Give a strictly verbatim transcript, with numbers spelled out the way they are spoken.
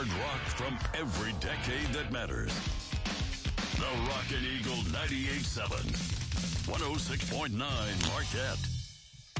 hard rock from every decade that matters. The Rockin' Eagle ninety-eight point seven, one oh six point nine Marquette.